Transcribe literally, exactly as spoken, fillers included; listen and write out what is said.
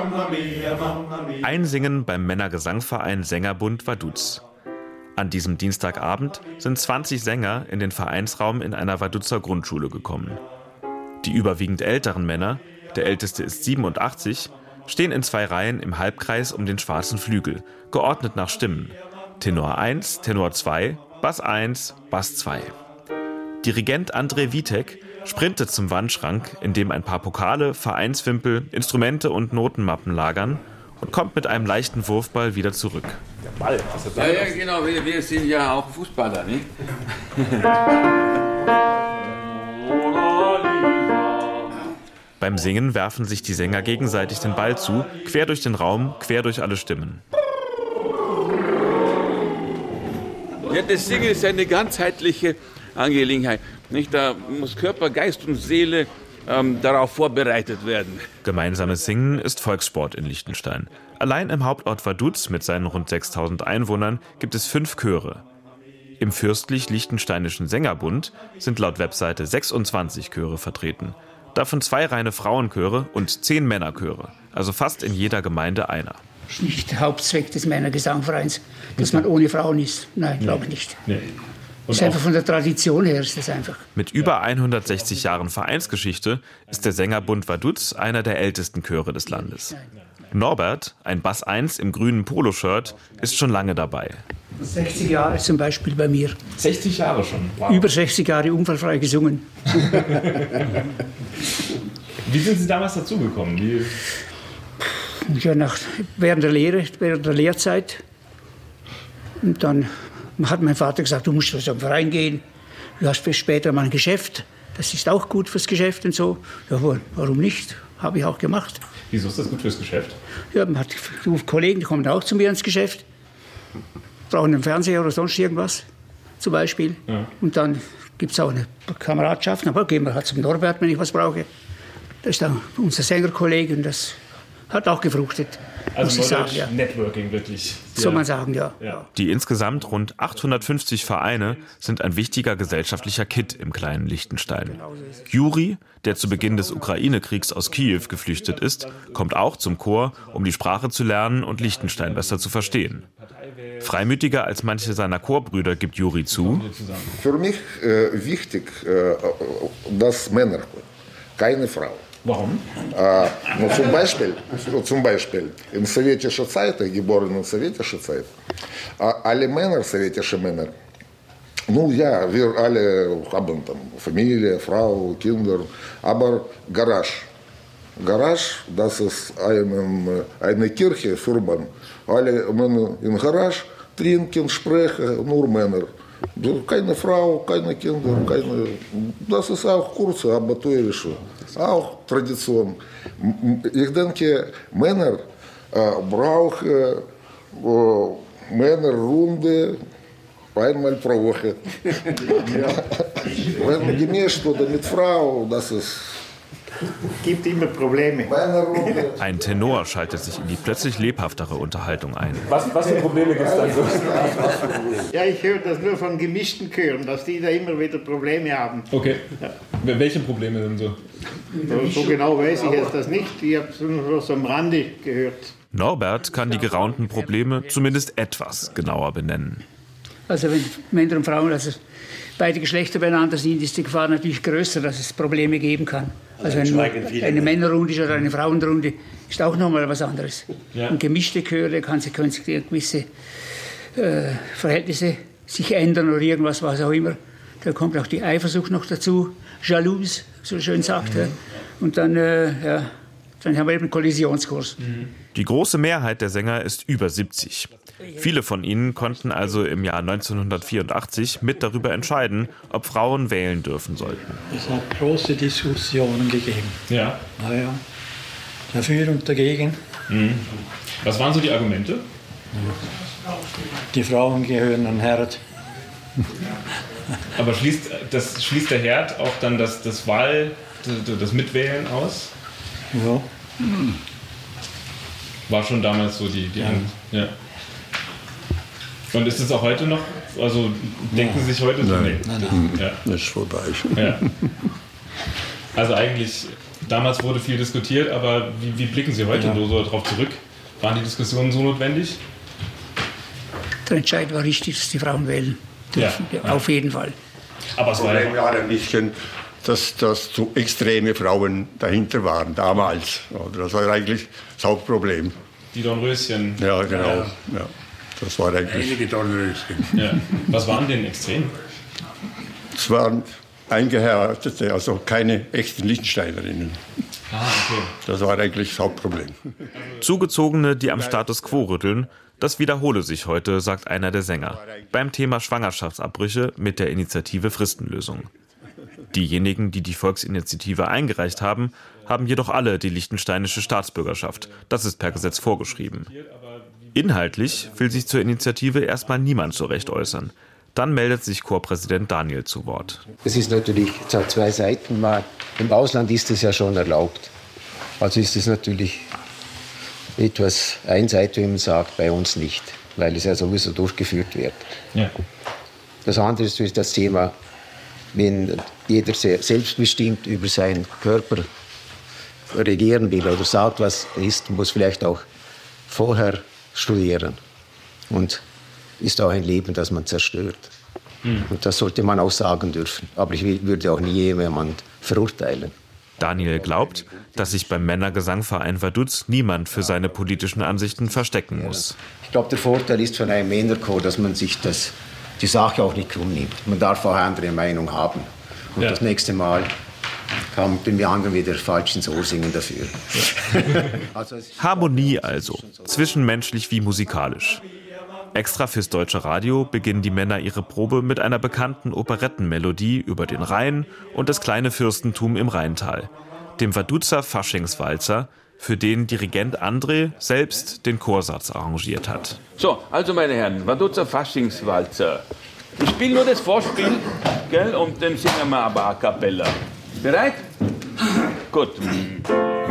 Einsingen beim Männergesangverein Sängerbund Vaduz. An diesem Dienstagabend sind zwanzig Sänger in den Vereinsraum in einer Vaduzer Grundschule gekommen. Die überwiegend älteren Männer, der älteste ist siebenundachtzig, stehen in zwei Reihen im Halbkreis um den schwarzen Flügel, geordnet nach Stimmen. Tenor eins, Tenor zwei, Bass eins, Bass zwei. Dirigent André Witek sprintet zum Wandschrank, in dem ein paar Pokale, Vereinswimpel, Instrumente und Notenmappen lagern, und kommt mit einem leichten Wurfball wieder zurück. Der Ball. Ja, ja, genau, wir, wir sind ja auch Fußballer, nicht? Beim Singen werfen sich die Sänger gegenseitig den Ball zu, quer durch den Raum, quer durch alle Stimmen. Ja, das Singen ist eine ganzheitliche Angelegenheit. Nicht? Da muss Körper, Geist und Seele ähm, darauf vorbereitet werden. Gemeinsames Singen ist Volkssport in Liechtenstein. Allein im Hauptort Vaduz mit seinen rund sechstausend Einwohnern gibt es fünf Chöre. Im Fürstlich-Liechtensteinischen Sängerbund sind laut Webseite sechsundzwanzig Chöre vertreten. Davon zwei reine Frauenchöre und zehn Männerchöre. Also fast in jeder Gemeinde einer. Das ist nicht der Hauptzweck des Männergesangvereins, dass man ohne Frauen ist. Nein, glaube ich nicht. Nee. Das ist einfach von der Tradition her ist das einfach. Mit über hundertsechzig Jahren Vereinsgeschichte ist der Sängerbund Vaduz einer der ältesten Chöre des Landes. Norbert, ein Bass eins im grünen Poloshirt, ist schon lange dabei. sechzig Jahre zum Beispiel bei mir. sechzig Jahre schon? Wow. Über sechzig Jahre unfallfrei gesungen. Wie sind Sie damals dazugekommen? Wie Ja, nach, während der Lehre, während der Lehrzeit. Und dann hat mein Vater gesagt, du musst zum Verein gehen. Du hast später mal ein Geschäft. Das ist auch gut fürs Geschäft und so. Ja, warum nicht? Habe ich auch gemacht. Wieso ist das gut fürs Geschäft? Ja, man hat Kollegen, die kommen auch zu mir ins Geschäft. Brauchen einen Fernseher oder sonst irgendwas, zum Beispiel. Ja. Und dann gibt es auch eine Kameradschaft. Aber gehen wir halt zum Norbert, wenn ich was brauche. Das ist dann unser Sängerkollege und das hat auch gefruchtet. Also sagen, ja. Networking wirklich. Soll man sagen, ja. ja. Die insgesamt rund achthundertfünfzig Vereine sind ein wichtiger gesellschaftlicher Kitt im kleinen Liechtenstein. Juri, der zu Beginn des Ukraine-Kriegs aus Kiew geflüchtet ist, kommt auch zum Chor, um die Sprache zu lernen und Liechtenstein besser zu verstehen. Freimütiger als manche seiner Chorbrüder gibt Juri zu. Für mich äh, wichtig, äh, dass Männer, keine Frau. Warum? Äh, no, zum, Beispiel, zum Beispiel in sowjetischer Zeit, geboren in sowjetischer Zeit, äh, alle Männer, sowjetische Männer, nun ja, wir alle haben dann Familie, Frau, Kinder, aber Garage. Garage, das ist eine, eine Kirche für Mann. Alle Männer in Garage trinken, sprechen, nur Männer. Keine Frau, keine Kinder, keine. Das ist auch kurze, aber teurische. Auch Tradition. Ich denke, Männer äh, brauchen äh, Männerrunde einmal pro Woche. Ja. Wenn gemischt oder mit Frau, das ist. Gibt immer Probleme. Ein Tenor schaltet sich in die plötzlich lebhaftere Unterhaltung ein. Was, was für Probleme gibt es dann so? Ja, ich höre das nur von gemischten Chören, dass die da immer wieder Probleme haben. Okay. Ja. Welche Probleme denn so? So, so genau weiß ich jetzt das nicht. Ich habe es nur so am Rande gehört. Norbert kann die geraunten Probleme zumindest etwas genauer benennen. Also wenn Männer und Frauen, also beide Geschlechter beieinander sind, ist die Gefahr natürlich größer, dass es Probleme geben kann. Also wenn eine Männerrunde ist oder eine Frauenrunde, ist auch nochmal was anderes. Ja. Und gemischte Chöre kann sich, können sich gewisse äh, Verhältnisse sich ändern oder irgendwas, was auch immer. Da kommt auch die Eifersucht noch dazu, Jalouse, so schön sagt er. Mhm. Und dann, äh, ja, dann haben wir eben einen Kollisionskurs. Die große Mehrheit der Sänger ist über siebzig. Viele von ihnen konnten also im Jahr neunzehnhundertvierundachtzig mit darüber entscheiden, ob Frauen wählen dürfen sollten. Es hat große Diskussionen gegeben. Ja. Naja, dafür und dagegen. Mhm. Was waren so die Argumente? Die Frauen gehören an den Herd. Aber schließt, das, schließt der Herd auch dann das, das Wahl, das Mitwählen aus? Ja. War schon damals so die, die ja. Angst. Ja. Und ist es auch heute noch? Also denken Sie sich heute so? Nein, nee. nein, nein. Ja. Das ist vorbei. Ja. Also eigentlich damals wurde viel diskutiert, aber wie, wie blicken Sie heute ja. so darauf zurück? Waren die Diskussionen so notwendig? Der Entscheid war richtig, dass die Frauen wählen dürfen, ja. Ja. Auf jeden Fall. Aber es war ja ein bisschen, dass, dass zu extreme Frauen dahinter waren, damals. Das war eigentlich das Hauptproblem. Die Dornröschen. Ja, genau. Ja. Ja. Das war eigentlich... Einige Dornröschen. Ja. Was waren denn extrem? Es waren eingehärtete, also keine echten Liechtensteinerinnen. Ah, okay. Das war eigentlich das Hauptproblem. Zugezogene, die am Status quo rütteln, das wiederhole sich heute, sagt einer der Sänger, beim Thema Schwangerschaftsabbrüche mit der Initiative Fristenlösung. Diejenigen, die die Volksinitiative eingereicht haben, haben jedoch alle die liechtensteinische Staatsbürgerschaft. Das ist per Gesetz vorgeschrieben. Inhaltlich will sich zur Initiative erstmal niemand so recht äußern. Dann meldet sich Chorpräsident Daniel zu Wort. Es ist natürlich, es hat zwei Seiten. Im Ausland ist es ja schon erlaubt. Also ist es natürlich etwas einseitig, wie man sagt, bei uns nicht, weil es ja sowieso durchgeführt wird. Ja. Das andere ist das Thema, wenn jeder selbstbestimmt über seinen Körper regieren will oder sagt, was ist, muss vielleicht auch vorher studieren. Und ist auch ein Leben, das man zerstört. Mhm. Und das sollte man auch sagen dürfen. Aber ich würde auch nie jemanden verurteilen. Daniel glaubt, dass sich beim Männergesangverein Vaduz niemand für seine politischen Ansichten verstecken muss. Ich glaube, der Vorteil ist von einem Männerchor, dass man sich das, die Sache auch nicht krumm nimmt. Man darf auch andere Meinung haben. Und ja. das nächste Mal kann den anderen wieder falsch ins Ohr singen dafür. Ja. also Harmonie also, zwischenmenschlich wie musikalisch. Extra fürs Deutsche Radio beginnen die Männer ihre Probe mit einer bekannten Operettenmelodie über den Rhein und das kleine Fürstentum im Rheintal, dem Vaduzer Faschingswalzer, für den Dirigent André selbst den Chorsatz arrangiert hat. So, also meine Herren, Vaduzer Faschingswalzer. Ich spiele nur das Vorspiel, gell, und dann singen wir aber a cappella. Bereit? Gut.